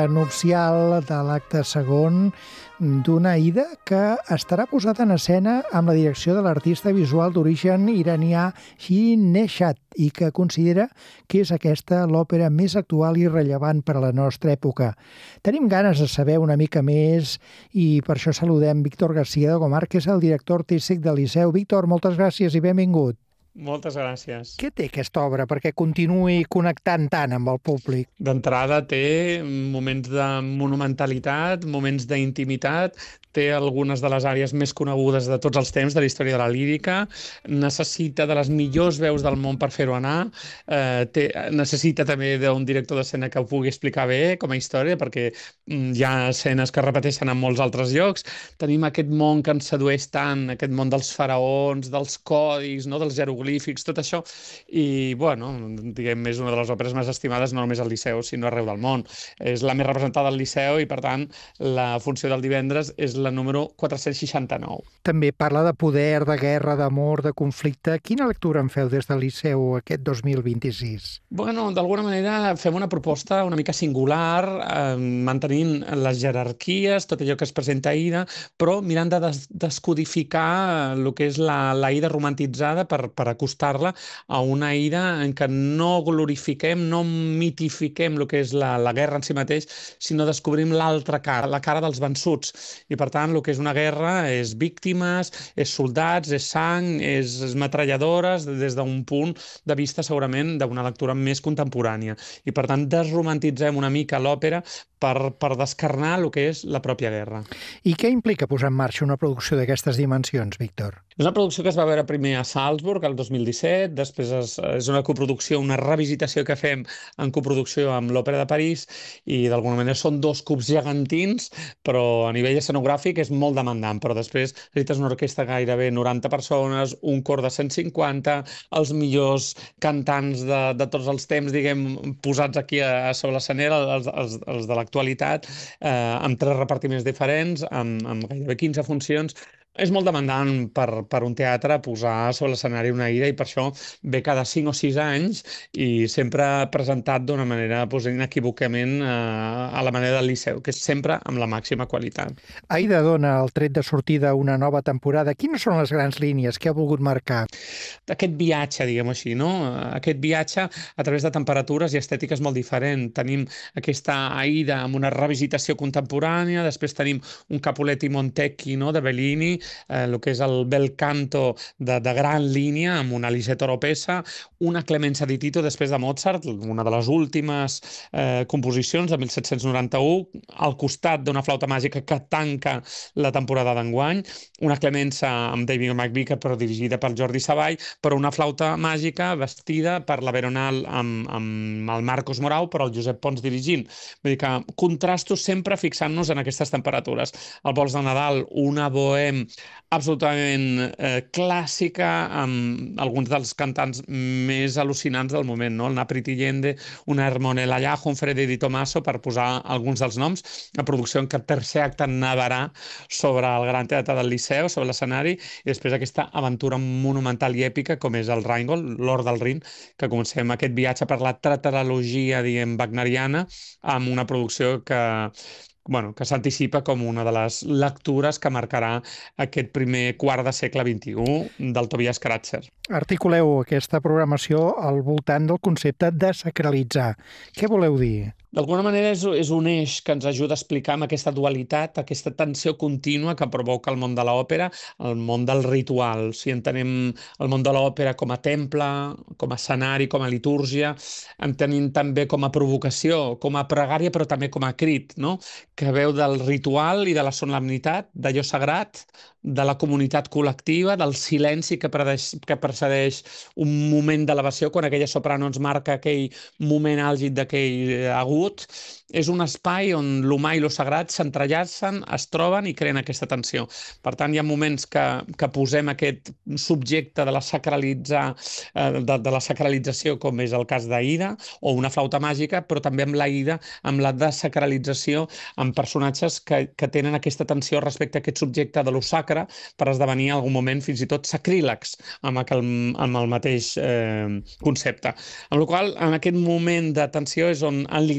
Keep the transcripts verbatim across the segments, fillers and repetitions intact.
nupcial de l'acte segon d'una Aida que estarà posada en escena amb la direcció de l'artista visual d'origen iranià Shirin Neshat i que considera que és aquesta l'òpera més actual i rellevant per a la nostra època. Tenim ganes de saber una mica més i per això saludem Víctor García de Gomar, que és el director artístic del Liceu. Víctor, moltes gràcies i benvingut. Moltes gràcies. Què té aquesta obra perquè continuï connectant tant amb el públic? D'entrada té moments de monumentalitat, moments d'intimitat, té algunes de les àrees més conegudes de tots els temps de la història de la lírica, necessita de les millors veus del món per fer-ho anar, eh, té, necessita també d'un director d'escena que ho pugui explicar bé com a història, perquè hi ha escenes que repeteixen en molts altres llocs. Tenim aquest món que ens sedueix tant, aquest món dels faraons, dels codis, no? dels jeroglífics, tot això, i, bueno, diguem, és una de les òperes més estimades no només al Liceu, sinó arreu del món. És la més representada al Liceu i, per tant, la funció del divendres és la número quatre-cents seixanta-nou. També parla de poder, de guerra, d'amor, de conflicte. Quina lectura en feu des del Liceu aquest dos mil vint-i-sis? Bueno, d'alguna manera fem una proposta una mica singular, eh, mantenint les jerarquies, tot allò que es presenta a Aida, però mirant de des descodificar el que és la, la Aida romantitzada per, per acostar-la a una Aida en què no glorifiquem, no mitifiquem el que és la, la guerra en si mateix, sinó descobrim l'altra cara, la cara dels vençuts. I per tant, el que és una guerra és víctimes, és soldats, és sang, és, és metralladores, des d'un punt de vista segurament d'una lectura més contemporània. I per tant, desromantitzem una mica l'òpera per, per descarnar el que és la pròpia guerra. I què implica posar en marxa una producció d'aquestes dimensions, Víctor? És una producció que es va veure primer a Salzburg el dos mil disset, després és, és una coproducció, una revisitació que fem en coproducció amb l'Òpera de París i d'alguna manera són dos cubs gegantins, però a nivell escenogràfic és molt demandant, però després és una orquestra gairebé noranta persones, un cor de cent cinquanta, els millors cantants de, de tots els temps, diguem, posats aquí a, a sobre l'escenera, els, els, els de l'actualitat, eh, amb tres repartiments diferents, amb, amb gairebé quinze funcions. És molt demandant per, per un teatre posar sobre l'escenari una Aida i per això ve cada cinc o sis anys i sempre presentat d'una manera doncs, inequívocament eh, a la manera del Liceu, que és sempre amb la màxima qualitat. Aida dona el tret de sortida a una nova temporada. Quines són les grans línies que ha volgut marcar? Aquest viatge, diguem així, no? Aquest viatge a través de temperatures i estètiques molt diferents. Tenim aquesta Aida amb una revisitació contemporània, després tenim un Capuletti Montecchi, no? de Bellini, Eh, el que és el bel canto de, de gran línia amb una Lisetta Oropesa, una Clemenza di Tito després de Mozart, una de les últimes eh, composicions de mil set-cents noranta-u, al costat d'una flauta màgica que tanca la temporada d'enguany, una Clemenza amb David McVicar però dirigida per Jordi Savall, però una flauta màgica vestida per la Veronal amb, amb el Marcos Morau però el Josep Pons dirigint. Vull dir que contrastos sempre fixant-nos en aquestes temperatures. El Vols de Nadal, una Bohème absolutament eh, clàssica amb alguns dels cantants més al·lucinants del moment, no? El Napri Tillende, una Hermone Lallajo, un Freddy Di Tommaso, per posar alguns dels noms. La producció en què el tercer acte nedarà sobre el Gran Teatre del Liceu, sobre l'escenari, i després aquesta aventura monumental i èpica com és el Rheingold, l'Or del Rin, que comencem aquest viatge per la tetralogia, diguem, wagneriana, amb una producció que bueno, que s'anticipa com una de les lectures que marcarà aquest primer quart de segle vint-i-u del Tobias Kratzer. Articuleu aquesta programació al voltant del concepte de sacralitzar. Què voleu dir? D'alguna manera és, és un eix que ens ajuda a explicar amb aquesta dualitat, aquesta tensió contínua que provoca el món de l'òpera, el món del ritual. Si entenem el món de l'òpera com a temple, com a escenari, com a litúrgia, entenem també com a provocació, com a pregària, però també com a crit, no? Que veu del ritual i de la solemnitat, d'allò sagrat, de la comunitat col·lectiva, del silenci que, predeix, que precedeix un moment d'elevació, quan aquella soprano ens marca aquell moment àlgid d'aquell agut. És un espai on l'humà i lo sagrat s'entrellacen, es troben i creen aquesta tensió. Per tant, hi ha moments que, que posem aquest subjecte de la, sacralitzar, eh, de, de la sacralització, com és el cas d'Aida, o una flauta màgica, però també amb l'Aida, amb la desacralització, amb personatges que, que tenen aquesta tensió respecte a aquest subjecte de lo sacre per esdevenir en algun moment fins i tot sacrílegs amb, aquel, amb el mateix eh, concepte. Amb la qual cosa, en aquest moment de tensió és on en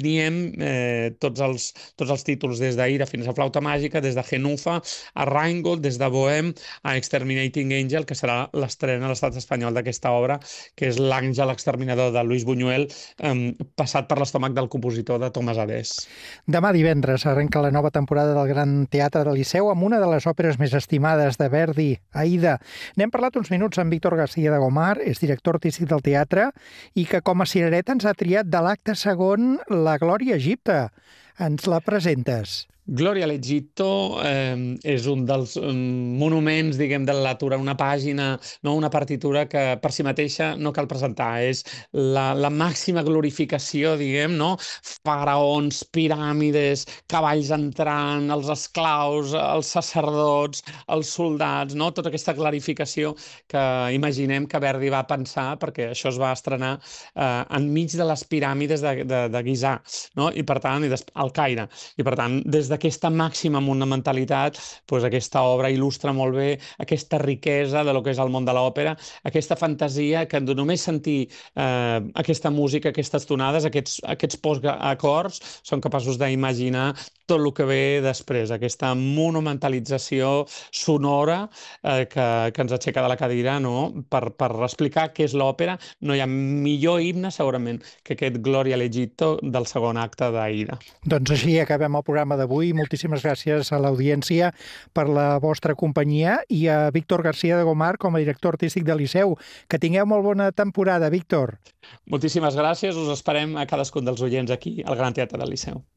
diem eh, tots, els, tots els títols des d'Aida fins a Flauta Màgica, des de Genufa a Rheingold, des de Bohème a Exterminating Angel, que serà l'estrena a l'estat espanyol d'aquesta obra, que és L'Àngel Exterminador de Luis Buñuel, eh, passat per l'estómac del compositor de Thomas Adès. Demà divendres arrenca la nova temporada del Gran Teatre del Liceu amb una de les òperes més estimades de Verdi, Aida. N'hem parlat uns minuts amb Víctor García de Gomar, és director artístic del teatre i que com a cirereta ens ha triat de l'acte segon la Glòria a Egipte. Ens la presentes. Gloria all'Egitto eh, és un dels um, monuments, diguem, de la natura, una pàgina, no? Una partitura que per si mateixa no cal presentar, és la, la màxima glorificació, diguem, no? Faraons, piràmides, cavalls entrant, els esclaus, els sacerdots, els soldats, no? Tota aquesta clarificació que imaginem que Verdi va pensar, perquè això es va estrenar eh, enmig de les piràmides de, de, de Gizà, no? I per tant, i des, al Caire. I per tant, des de aquesta màxima monumentalitat, doncs aquesta obra il·lustra molt bé aquesta riquesa de lo que és el món de l'òpera, aquesta fantasia que només sentir eh, aquesta música, aquestes tonades, aquests, aquests postacords, són capaços d'imaginar tot el que ve després, aquesta monumentalització sonora eh, que, que ens aixeca de la cadira, no? per, per explicar què és l'òpera. No hi ha millor himne, segurament, que aquest Gloria all'Egitto del segon acte d'Aida. Doncs així acabem el programa d'avui. Moltíssimes gràcies a l'audiència per la vostra companyia i a Víctor García de Gomar com a director artístic del Liceu. Que tingueu molt bona temporada, Víctor. Moltíssimes gràcies. Us esperem a cadascun dels oients aquí al Gran Teatre del Liceu.